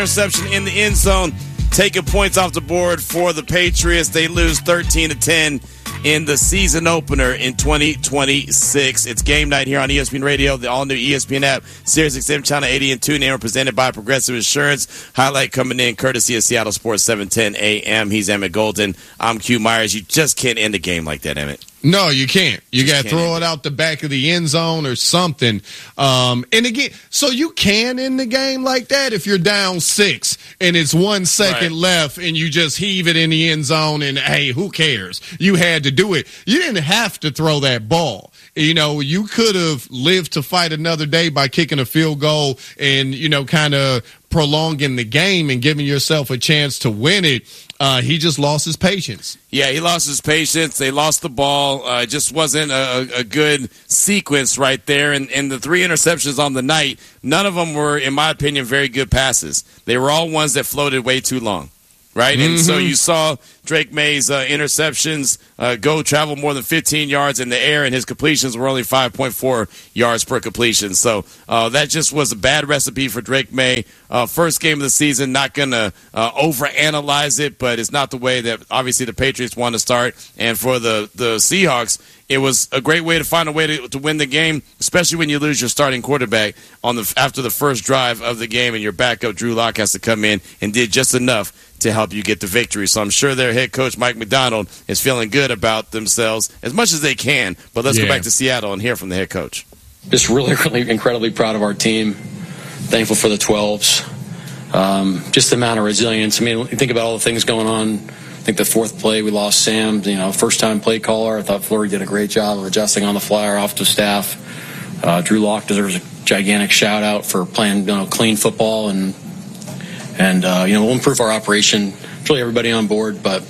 Interception in the end zone, taking points off the board for the Patriots. They lose 13-10 in the season opener in 2026. It's game night here on ESPN Radio, the all-new ESPN app, Sirius XM Channel 80 and TuneIn, presented by Progressive Insurance. Highlight coming in courtesy of Seattle Sports 710 AM. He's Emmett Golden. I'm Q Myers. You just can't end a game like that, Emmett. No, you can't. You got to throw it out the back of the end zone or something. And again, so you can end the game like that if you're down 6 and it's 1 second left and you just heave it in the end zone and, hey, who cares? You had to do it. You didn't have to throw that ball. You know, you could have lived to fight another day by kicking a field goal and, you know, kind of prolonging the game and giving yourself a chance to win it. He just lost his patience. Yeah, he lost his patience. They lost the ball. It just wasn't a good sequence right there. And the 3 interceptions on the night, none of them were, in my opinion, very good passes. They were all ones that floated way too long. Right? And so you saw Drake May's interceptions travel more than 15 yards in the air, and his completions were only 5.4 yards per completion. So that just was a bad recipe for Drake May. First game of the season, not going to overanalyze it, but it's not the way that obviously the Patriots want to start. And for the Seahawks, it was a great way to find a way to win the game, especially when you lose your starting quarterback after the first drive of the game, and your backup Drew Lock has to come in and did just enough to help you get the victory. So I'm sure their head coach, Mike McDonald, is feeling good about themselves as much as they can. But let's go back to Seattle and hear from the head coach. Just really, really incredibly proud of our team. Thankful for the 12s. Just the amount of resilience. I mean, you think about all the things going on. I think the fourth play, we lost Sam, first-time play caller. I thought Flory did a great job of adjusting on the fly. Our offensive staff. Drew Lock deserves a gigantic shout-out for playing clean football and we'll improve our operation. It's really everybody on board, but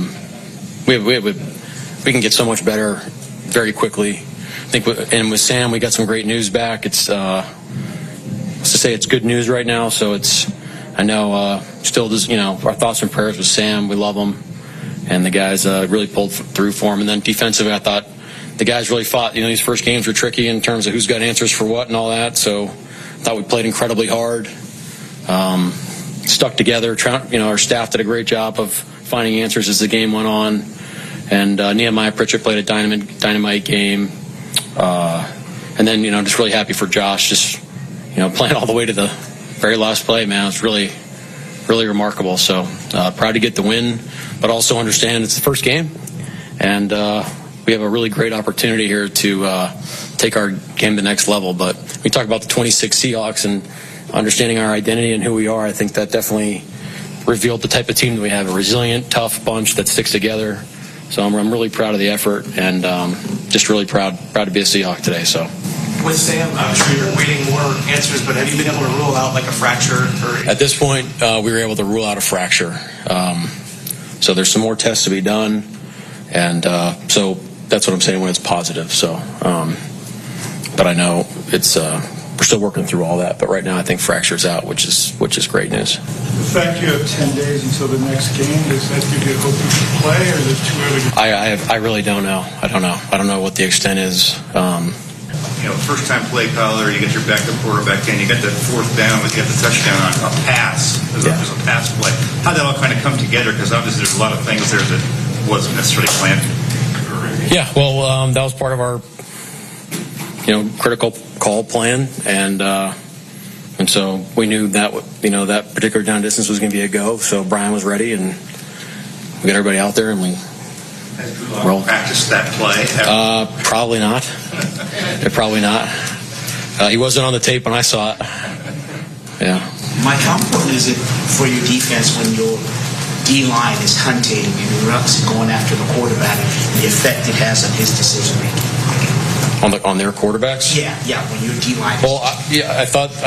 we can get so much better very quickly. I think, and with Sam, we got some great news back. It's to say it's good news right now. So I know still does. Our thoughts and prayers with Sam. We love him, and the guys really pulled through for him. And then defensively, I thought the guys really fought. These first games were tricky in terms of who's got answers for what and all that. So I thought we played incredibly hard. Stuck together. Our staff did a great job of finding answers as the game went on. And Nehemiah Pritchett played a dynamite game. And then, just really happy for Josh, just, playing all the way to the very last play, man. It's really, really remarkable. So proud to get the win, but also understand it's the first game. And we have a really great opportunity here to take our game to the next level. But we talk about the 26 Seahawks and understanding our identity and who we are. I think that definitely revealed the type of team that we have, a resilient, tough bunch that sticks together. So I'm really proud of the effort and just really proud to be a Seahawk today. So with Sam, I'm sure you're waiting more answers, but have you been able to rule out like a fracture? At this point, we were able to rule out a fracture. So there's some more tests to be done, and so that's what I'm saying when it's positive. So, but I know it's. We're still working through all that, but right now I think fracture's out, which is great news. The fact you have 10 days until the next game, does that give you hope you can play, or is it too early? I really don't know. I don't know what the extent is. First-time play caller, you get your backup quarterback in, you got the fourth down, you got the touchdown on a pass. There's a pass play. How'd that all kind of come together? Because obviously there's a lot of things there that wasn't necessarily planned. Yeah, well, that was part of our critical call plan, and so we knew that that particular down distance was going to be a go. So Brian was ready, and we got everybody out there, and we rolled. Practice that play? Probably not. Probably not. He wasn't on the tape when I saw it. Yeah. Mike, how important is it for your defense when your D-line is hunting and rucks going after the quarterback, and the effect it has on his decision making? On their quarterbacks? Yeah. When your D-line. Well, I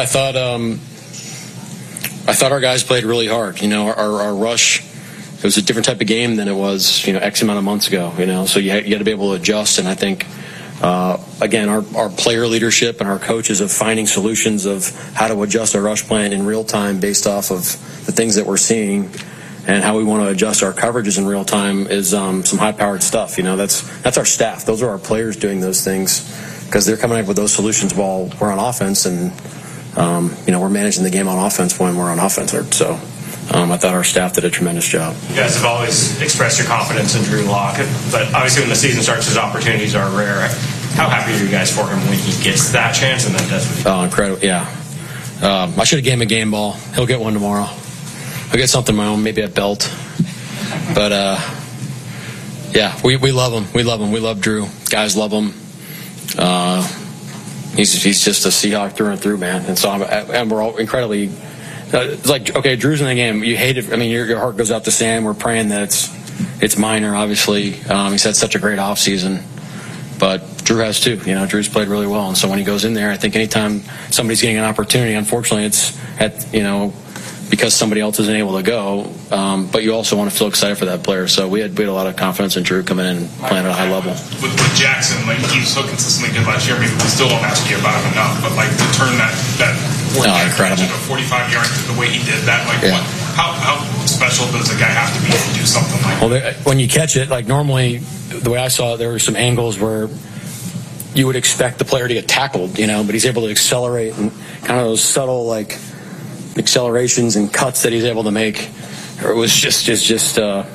thought our guys played really hard. Our rush. It was a different type of game than it was, X amount of months ago. So you got to be able to adjust. And I think, again, our player leadership and our coaches of finding solutions of how to adjust our rush plan in real time based off of the things that we're seeing. And how we want to adjust our coverages in real time is some high-powered stuff. That's our staff. Those are our players doing those things because they're coming up with those solutions while we're on offense. And we're managing the game on offense when we're on offense. So I thought our staff did a tremendous job. You guys have always expressed your confidence in Drew Lock, but obviously when the season starts, his opportunities are rare. How happy are you guys for him when he gets that chance and then does what he does? Oh, incredible, yeah. I should have gave him a game ball. He'll get one tomorrow. I'll get something of my own, maybe a belt. But, yeah, we love him. We love him. We love Drew. Guys love him. He's just a Seahawk through and through, man. And so and we're all incredibly it's like, okay, Drew's in the game. You hate it. I mean, your heart goes out to Sam. We're praying that it's minor, obviously. He's had such a great offseason. But Drew has too. Drew's played really well. And so when he goes in there, I think anytime somebody's getting an opportunity, unfortunately, it's because somebody else isn't able to go. But you also want to feel excited for that player. So we had a lot of confidence in Drew coming in and playing at a high level. With Jackson, he was so consistently good last year. I mean, we still don't ask you about him enough, but to turn that 45 yards the way he did that, how special does a guy have to be to do something like that? Well, when you catch it, normally the way I saw it, there were some angles where you would expect the player to get tackled, but he's able to accelerate and kind of those subtle accelerations and cuts that he's able to make. It was just that's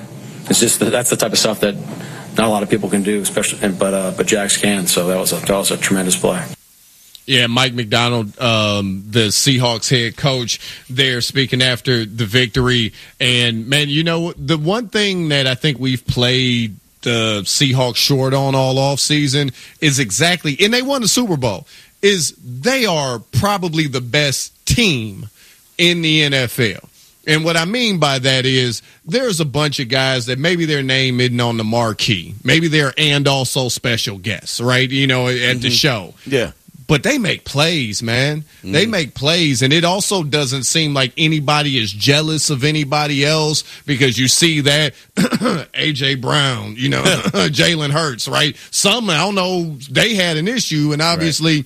the type of stuff that not a lot of people can do, especially, but Jax can. So that was a tremendous play. Yeah, Mike Macdonald, the Seahawks head coach there, speaking after the victory. And, man, the one thing that I think we've played the Seahawks short on all offseason is exactly – and they won the Super Bowl – is they are probably the best team in the NFL. And what I mean by that is there's a bunch of guys that maybe their name isn't on the marquee. Maybe they're and also special guests, right, at the show. Yeah. But they make plays, man. They make plays, and it also doesn't seem like anybody is jealous of anybody else because you see that A.J. Brown, Jalen Hurts, right? Some, I don't know, they had an issue, and obviously,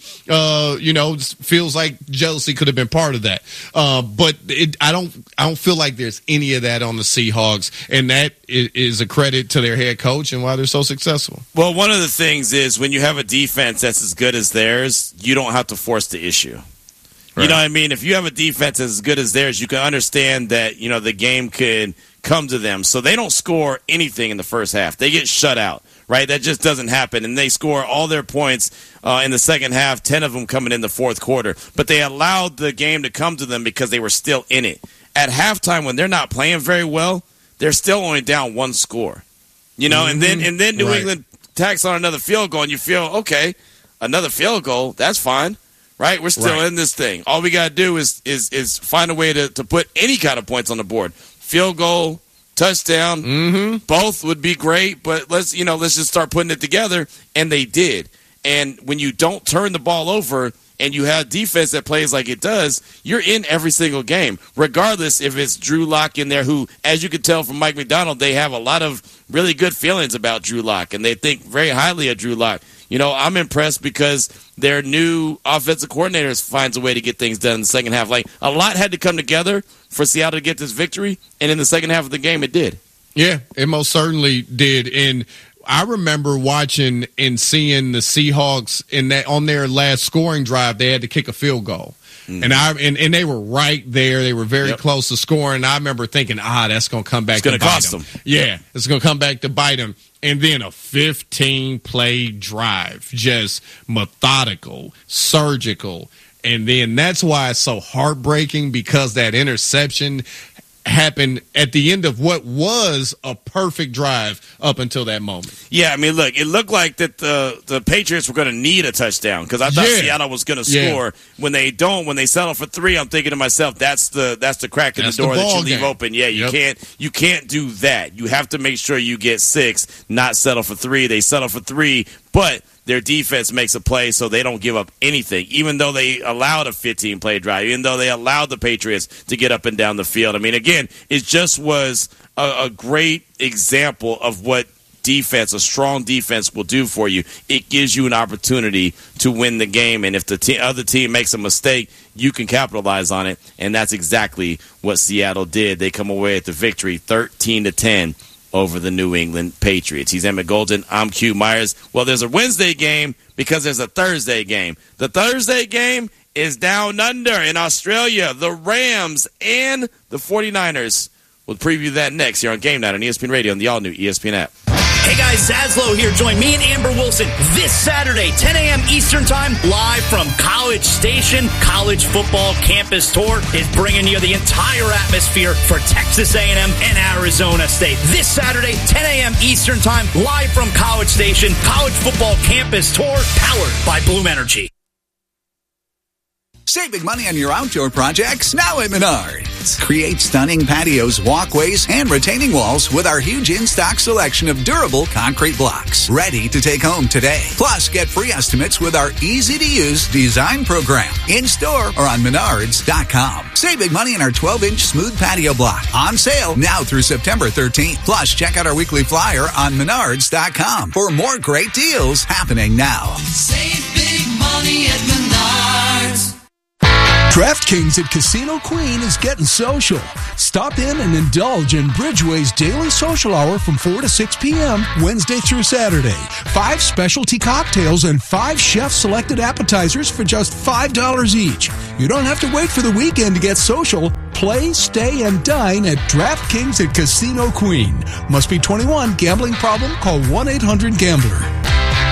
feels like jealousy could have been part of that. But I don't feel like there's any of that on the Seahawks, and that is a credit to their head coach and why they're so successful. Well, one of the things is when you have a defense that's as good as theirs, you don't have to force the issue. Right. You know what I mean? If you have a defense as good as theirs, you can understand that, the game could come to them. So they don't score anything in the first half. They get shut out, right? That just doesn't happen. And they score all their points in the second half, 10 of them coming in the fourth quarter. But they allowed the game to come to them because they were still in it. At halftime, when they're not playing very well, they're still only down one score. And then New England tacks on another field goal, and you feel, okay, another field goal, that's fine, right? We're still in this thing. All we got to do is find a way to put any kind of points on the board. Field goal, touchdown, both would be great, but let's just start putting it together, and they did. And when you don't turn the ball over and you have defense that plays like it does, you're in every single game, regardless if it's Drew Lock in there, who, as you can tell from Mike Macdonald, they have a lot of really good feelings about Drew Lock, and they think very highly of Drew Lock. I'm impressed because their new offensive coordinators finds a way to get things done in the second half. A lot had to come together for Seattle to get this victory, and in the second half of the game, it did. Yeah, it most certainly did. And I remember watching and seeing the Seahawks on their last scoring drive, they had to kick a field goal. And they were right there. They were very close to scoring. I remember thinking, that's going to come back to bite them. It's going to cost them. Yeah, it's going to come back to bite them. And then a 15-play drive, just methodical, surgical. And then that's why it's so heartbreaking, because that interception happened at the end of what was a perfect drive up until that moment. Yeah, I mean, look, it looked like that the Patriots were going to need a touchdown because I thought Seattle was going to score. When they don't, when they settle for 3, I'm thinking to myself, that's the crack in the door that you leave open. Yeah, you can't do that. You have to make sure you get 6, not settle for 3. They settle for 3, but their defense makes a play so they don't give up anything, even though they allowed a 15-play drive, even though they allowed the Patriots to get up and down the field. I mean, again, it just was a great example of what defense, a strong defense, will do for you. It gives you an opportunity to win the game, and if the other team makes a mistake, you can capitalize on it, and that's exactly what Seattle did. They come away with the victory 13-10. Over the New England Patriots. He's Emmett Golden. I'm Q Myers. Well, there's a Wednesday game because there's a Thursday game. The Thursday game is down under in Australia. The Rams and the 49ers. We'll preview that next here on Game Night on ESPN Radio and the all-new ESPN app. Hey guys, Zaslow here. Join me and Amber Wilson this Saturday, 10 a.m. Eastern Time, live from College Station. College Football Campus Tour is bringing you the entire atmosphere for Texas A&M and Arizona State. This Saturday, 10 a.m. Eastern Time, live from College Station. College Football Campus Tour, powered by Bloom Energy. Save big money on your outdoor projects now at Menards. Create stunning patios, walkways, and retaining walls with our huge in-stock selection of durable concrete blocks. Ready to take home today. Plus, get free estimates with our easy-to-use design program. In-store or on Menards.com. Save big money on our 12-inch smooth patio block. On sale now through September 13th. Plus, check out our weekly flyer on Menards.com for more great deals happening now. Save big money at Menards. DraftKings at Casino Queen is getting social. Stop in and indulge in Bridgeway's daily social hour from 4 to 6 p.m. Wednesday through Saturday. 5 specialty cocktails and 5 chef-selected appetizers for just $5 each. You don't have to wait for the weekend to get social. Play, stay, and dine at DraftKings at Casino Queen. Must be 21. Gambling problem? Call 1-800-GAMBLER.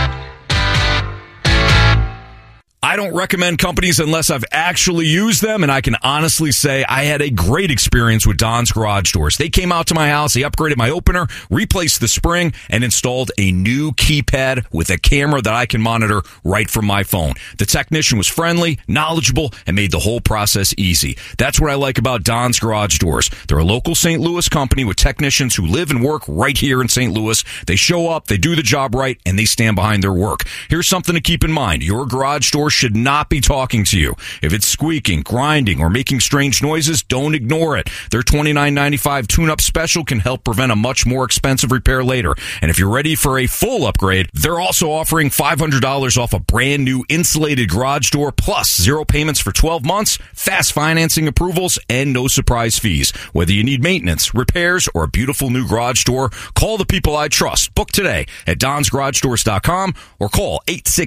I don't recommend companies unless I've actually used them, and I can honestly say I had a great experience with Don's Garage Doors. They came out to my house, they upgraded my opener, replaced the spring, and installed a new keypad with a camera that I can monitor right from my phone. The technician was friendly, knowledgeable, and made the whole process easy. That's what I like about Don's Garage Doors. They're a local St. Louis company with technicians who live and work right here in St. Louis. They show up, they do the job right, and they stand behind their work. Here's something to keep in mind. Your garage door should not be talking to you. If it's squeaking, grinding, or making strange noises, don't ignore it. Their $29.95 tune-up special can help prevent a much more expensive repair later. And if you're ready for a full upgrade, they're also offering $500 off a brand new insulated garage door, plus 0 payments for 12 months, fast financing approvals, and no surprise fees. Whether you need maintenance, repairs, or a beautiful new garage door, call the people I trust. Book today at DonsGarageDoors.com or call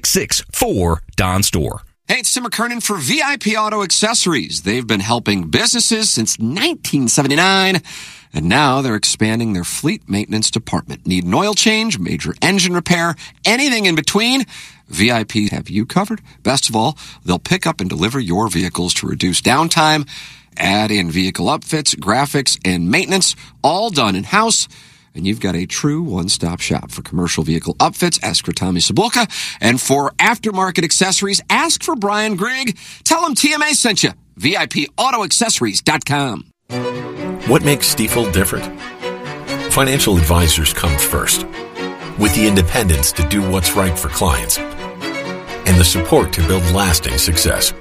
866-4-DON-STORE. Hey, it's Tim McKernan for VIP Auto Accessories. They've been helping businesses since 1979, and now they're expanding their fleet maintenance department. Need an oil change, major engine repair, anything in between? VIP have you covered. Best of all, they'll pick up and deliver your vehicles to reduce downtime, add in vehicle upfits, graphics, and maintenance, all done in-house. And you've got a true one-stop shop for commercial vehicle upfits. Ask for Tommy Sabulka. And for aftermarket accessories, ask for Brian Grigg. Tell him TMA sent you. VIPAutoaccessories.com. What makes Stifel different? Financial advisors come first, with the independence to do what's right for clients and the support to build lasting success.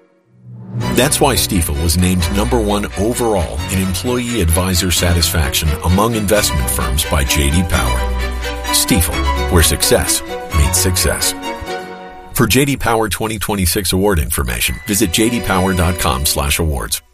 That's why Stifel was named #1 overall in employee advisor satisfaction among investment firms by J.D. Power. Stifel, where success meets success. For J.D. Power 2026 award information, visit jdpower.com/awards.